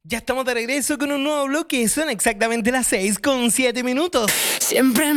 Ya estamos de regreso con un nuevo bloque. Son exactamente las 6:07. Siempre